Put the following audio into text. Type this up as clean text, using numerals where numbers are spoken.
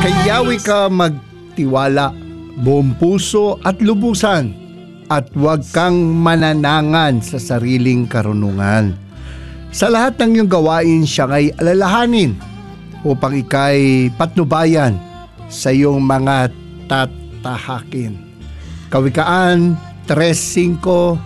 Kayawi ka magtiwala, buong puso at lubusan, at huwag kang mananangan sa sariling karunungan. Sa lahat ng iyong gawain siya ay alalahanin upang ikay patnubayan sa iyong mga tatahakin. Kawikaan 3:5